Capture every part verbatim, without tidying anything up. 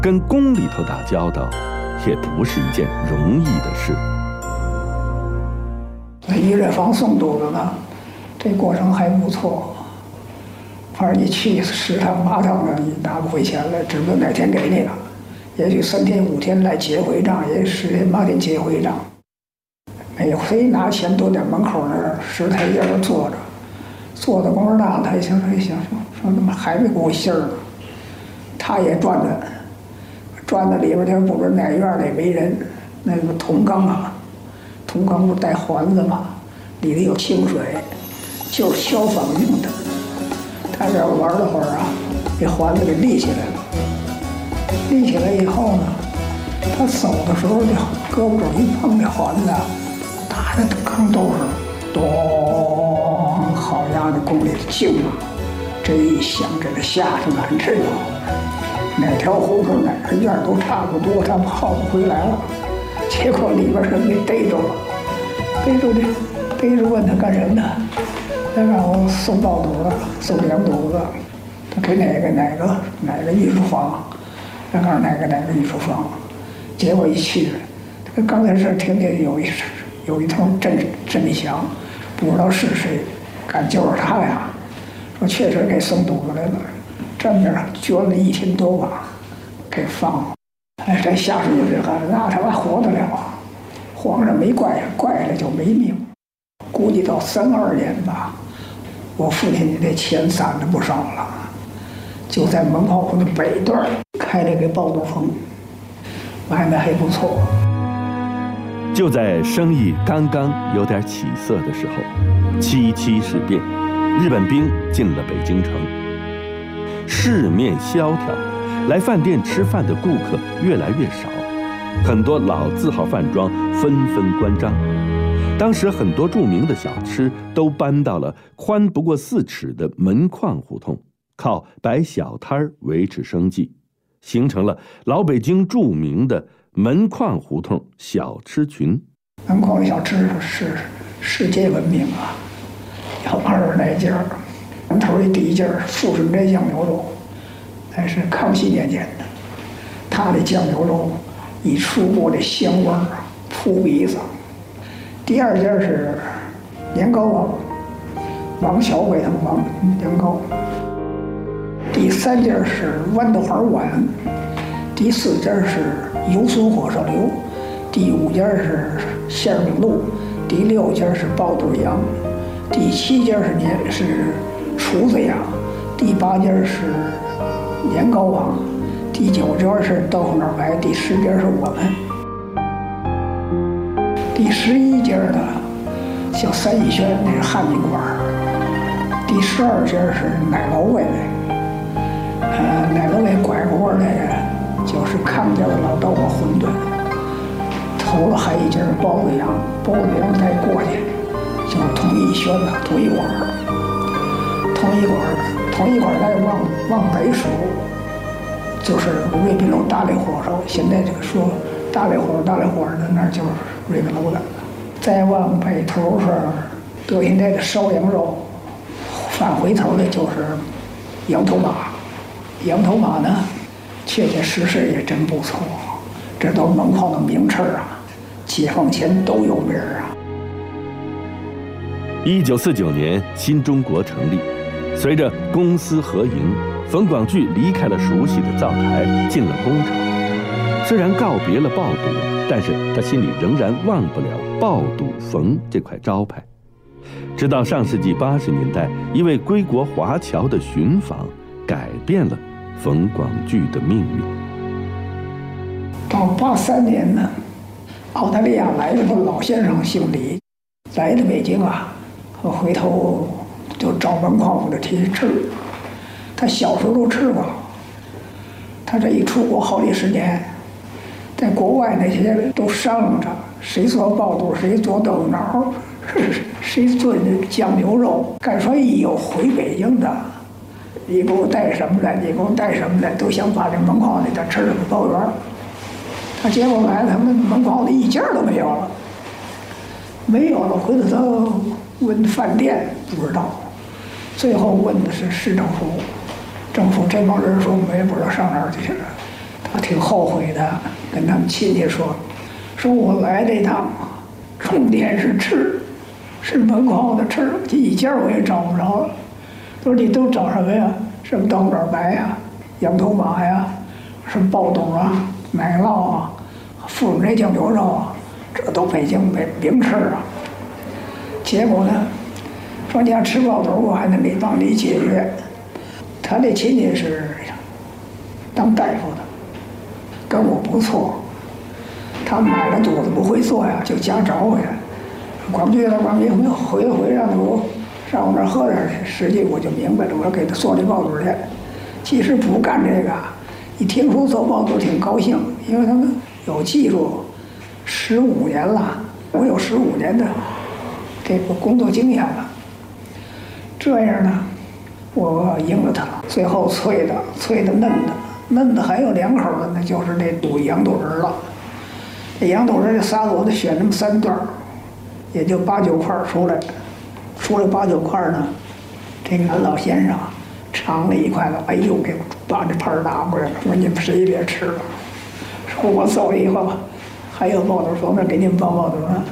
跟宫里头打交道，也不是一件容易的事。 一热房送肚子呢，这过程还不错。反正你去十趟八趟的，你拿不回钱来，指不定哪天给你了。也许三天五天来结回账，也许十天八天结回账。每回拿钱都在门口那儿石台阶上坐着，坐的功夫大，他一想他一想说说怎么还没给我信儿呢？他也转着，转到里边去，不知哪院里没人，那个铜缸啊，铜缸不是带环子吗？里头有清水，就是消防用的。他这玩了会儿啊，这环子给立起来了。立起来以后呢，他走的时候，这胳膊肘一碰这环子，打在缸兜上，咚！好家伙，宫里的静啊！这一响，这个吓出难知道。哪条胡同哪个院都差不多，他们耗不回来了。结果里边人给逮着了，逮着这，逮着问他干什么呢？他让我送爆肚子，送凉肚子。他给哪个哪个哪个艺术坊，他告诉哪个哪个艺术坊。结果一去，他刚才是听见有一有一通震震响，不知道是谁，敢就是他呀。说确实给送肚子来了。这面捐了一千多吧，给放了。哎，这下属这个，那他还活得了？皇上没怪，怪了就没命。估计到三二年吧，我父亲这钱攒了不少了，就在门炮铺的北段开了个爆肚棚，买卖还不错。 就在生意刚刚有点起色的时候，七七事变，日本兵进了北京城。市面萧条，来饭店吃饭的顾客越来越少，很多老字号饭庄纷纷关张。当时很多著名的小吃都搬到了宽不过四尺的门框胡同，靠摆小摊儿维持生计，形成了老北京著名的门框胡同小吃群。 门框小吃是世界闻名啊，有二十来家。门头的第一家富顺斋酱牛肉，那是康熙年间的。他的酱牛肉一出锅的香味儿扑鼻子。第二家是年糕王，王小伟他们王年糕。第三家是豌豆花碗。第四家是油酥火烧牛。第五家是馅饼露。第六家是爆肚羊。第七家是年是厨子羊，第八家是年糕王，第九家是豆腐脑白，第十家是我们，第十一家呢叫三义轩，那是汉民馆，第十二家是奶酪味，呃，奶酪味拐过窝那个就是康家的老豆腐馄饨，头了还一家包子羊，包子羊再过去就是同义轩的同义馆。同一馆，同一馆再往往北数，就是瑞宾楼大雷火烧。现在这个说大雷火烧、大雷火烧的那就是瑞宾楼的。再往北头是德现在的烧羊肉，返回头的就是羊头马。羊头马呢，确确实实也真不错，这都是门框的名称啊，解放前都有名啊。 一九四九年，新中国成立。随着公私合营，冯广聚离开了熟悉的灶台，进了工厂。虽然告别了爆肚，但是他心里仍然忘不了爆肚冯这块招牌。直到上世纪八十年代，一位归国华侨的寻访，改变了冯广聚的命运。 到八三年呢，澳大利亚来了个老先生，姓李，来到北京啊，我回头就找门框子去吃。他小时候都吃过，他这一出国好几十年，在国外那些人都商量着谁做爆肚，谁做豆腐脑，谁做酱牛肉。敢说一有回北京的，你给我带什么来？你给我带什么来？都想把这门框里的吃了个包圆。他结果来，他们门框里一件都没有了，没有了。回头他问饭店，不知道。最后问的是市政府，政府这帮人说我们也不知道上哪儿去了。 我挺后悔的，跟他们亲戚说，说我来这趟，重点是吃，是门口的吃，这一家我也找不着。他说你都找什么呀？什么刀杆白呀、羊头马呀，什么爆肚啊、奶酪啊、富人酱牛肉啊，这都北京名名吃啊。结果呢，说你要吃爆肚，我还能给帮你解决。他这亲戚是当大夫的，跟我不错。他买了肚子不会做呀，就家找我去。光觉得光一回回回让我上我那儿喝点去，实际我就明白了，我给他做这爆肚去。其实不干这个，一听说做爆肚挺高兴，因为他们有技术，十五年了，我有十五年的这个工作经验了。这样呢，我赢了他，最后脆的、脆的、嫩的、嫩的还有两口的，那就是那肚羊肚仁了。这羊肚仁这仨子我得选那么三段，也就八九块出来。出来八九块呢，这个老先生尝了一块子，哎呦，给把这盘拿过来了，说你们谁别吃了。说我走了以后，还有爆肚，说那给你们包爆肚呢。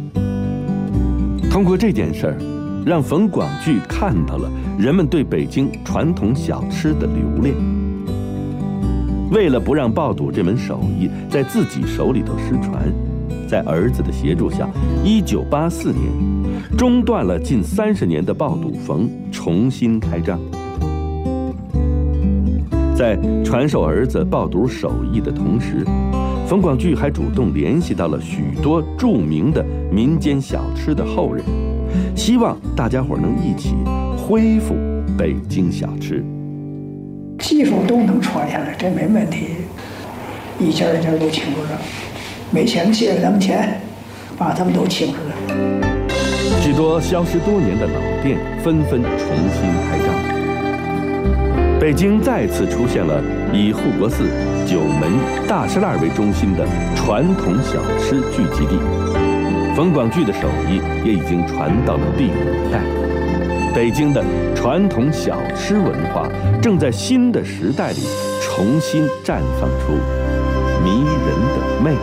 通过这件事儿，让冯广聚看到了人们对北京传统小吃的留恋。为了不让爆肚这门手艺在自己手里头失传，在儿子的协助下，一九八四年，中断了近三十年的爆肚冯重新开张。在传授儿子爆肚手艺的同时，冯广聚还主动联系到了许多著名的民间小吃的后人，希望大家伙能一起恢复北京小吃。 技术都能传下来，这没问题。一家一家都请出来，没钱借给他们钱，把他们都请出来。 许多消失多年的老店纷纷重新开张。北京再次出现了以护国寺、九门、大栅栏为中心的传统小吃聚集地。冯广聚的手艺也已经传到了第五代。北京的传统小吃文化正在新的时代里重新绽放出迷人的魅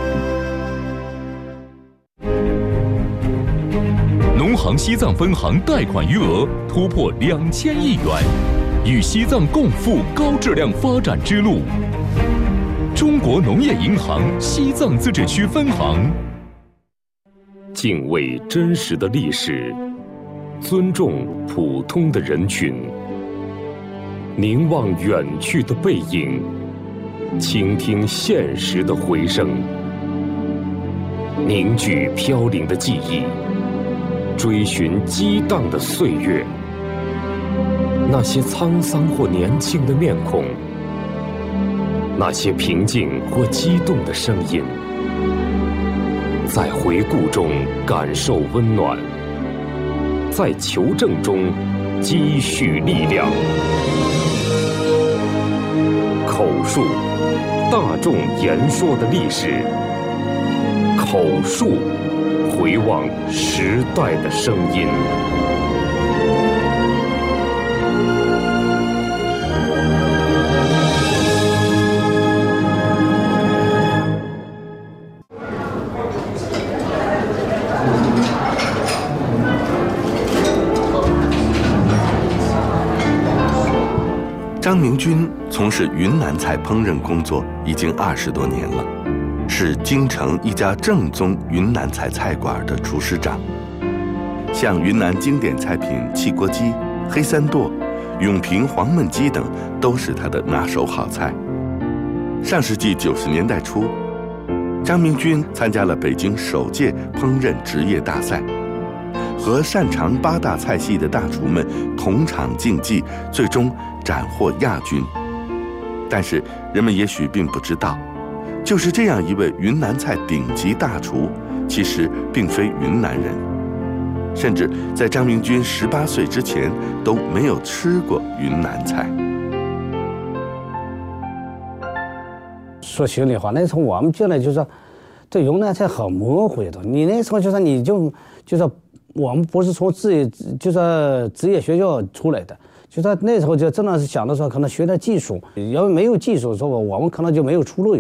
力。农行西藏分行贷款余额突破两千亿元，与西藏共赴高质量发展之路。中国农业银行西藏自治区分行。敬畏真实的历史，尊重普通的人群，凝望远去的背影，倾听现实的回声，凝聚飘零的记忆，追寻激荡的岁月。那些沧桑或年轻的面孔，那些平静或激动的声音，在回顾中感受温暖，在求证中积蓄力量。口述，大众言说的历史；口述，回望时代的声音。 张明军从事云南菜烹饪工作已经二十多年了，是京城一家正宗云南菜菜馆的厨师长。像云南经典菜品汽锅鸡、黑三剁、永平黄焖鸡等都是他的拿手好菜。上世纪九十年代初，张明军参加了北京首届烹饪职业大赛，和擅长八大菜系的大厨们同场竞技，最终斩获亚军。但是人们也许并不知道，就是这样一位云南菜顶级大厨，其实并非云南人，甚至在张明军十八岁之前都没有吃过云南菜。 说心里话，那时候我们进来就是说，对云南菜很模糊的。你那时候就说你就就说我们不是从职业就是职业学校出来的， 就他那时候就真的是想的说，可能学点技术，要没有技术，说我们可能就没有出路。